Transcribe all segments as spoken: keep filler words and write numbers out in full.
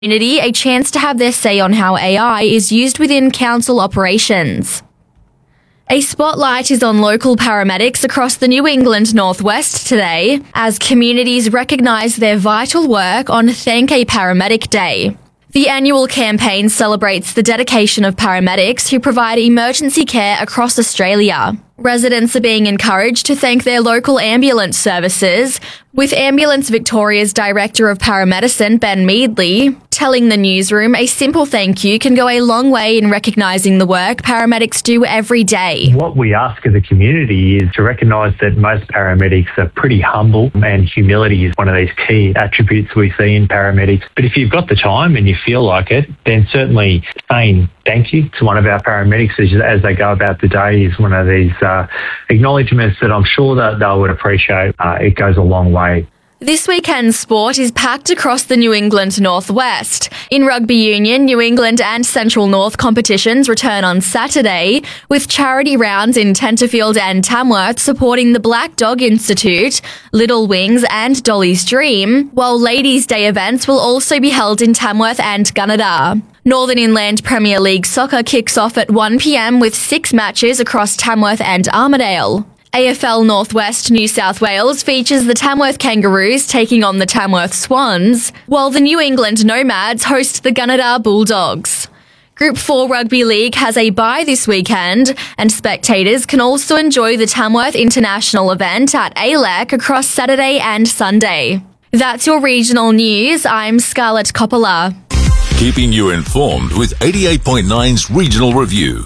community a chance to have their say on how A I is used within council operations. A spotlight is on local paramedics across the New England Northwest today, as communities recognise their vital work on Thank a Paramedic Day. The annual campaign celebrates the dedication of paramedics who provide emergency care across Australia. Residents are being encouraged to thank their local ambulance services, with Ambulance Victoria's Director of Paramedicine, Ben Meadley, telling the newsroom a simple thank you can go a long way in recognising the work paramedics do every day. What we ask of the community is to recognise that most paramedics are pretty humble, and humility is one of these key attributes we see in paramedics. But if you've got the time and you feel like it, then certainly saying thank you to one of our paramedics as, as they go about the day is one of these uh, acknowledgements that I'm sure that they would appreciate. Uh, it goes a long way. This weekend's sport is packed across the New England Northwest. In rugby union, New England and Central North competitions return on Saturday, with charity rounds in Tenterfield and Tamworth supporting the Black Dog Institute, Little Wings and Dolly's Dream, while Ladies' Day events will also be held in Tamworth and Gunnedah. Northern Inland Premier League Soccer kicks off at one p m with six matches across Tamworth and Armidale. A F L Northwest New South Wales features the Tamworth Kangaroos taking on the Tamworth Swans, while the New England Nomads host the Gunnedah Bulldogs. Group four Rugby League has a bye this weekend, and spectators can also enjoy the Tamworth International event at A L E C across Saturday and Sunday. That's your regional news. I'm Scarlett Coppola. Keeping you informed with eighty-eight point nine's Regional Review.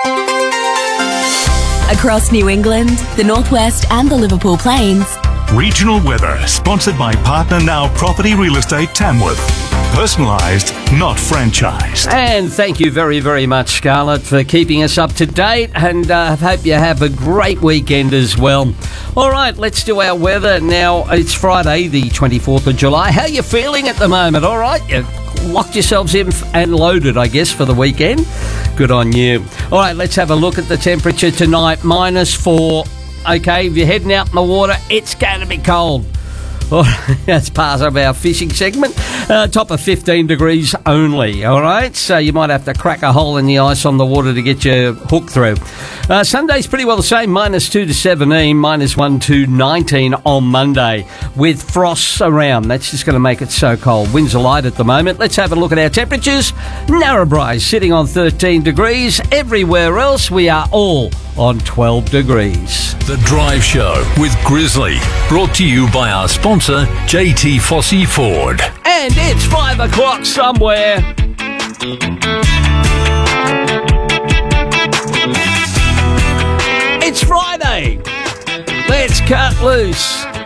Across New England, the Northwest and the Liverpool Plains. Regional weather, sponsored by Partner Now Property Real Estate Tamworth. Personalised, not franchised. And thank you very, very much, Scarlett, for keeping us up to date, and I uh, hope you have a great weekend as well. All right, let's do our weather now. It's Friday, the twenty-fourth of July. How are you feeling at the moment? All right, you locked yourselves in and loaded, I guess, for the weekend. Good on you. All right, let's have a look at the temperature tonight. Minus four. Okay, if you're heading out in the water, it's going to be cold. Oh, that's part of our fishing segment. Uh, top of fifteen degrees only, all right? So you might have to crack a hole in the ice on the water to get your hook through. Uh, Sunday's pretty well the same, minus two to seventeen, minus one to nineteen on Monday, with frosts around. That's just going to make it so cold. Winds are light at the moment. Let's have a look at our temperatures. Narrabri sitting on thirteen degrees. Everywhere else, we are all on twelve degrees. The Drive Show with Grizzly, brought to you by our sponsor, J T Fossey Ford. And it's five o'clock somewhere. It's Friday. Let's cut loose.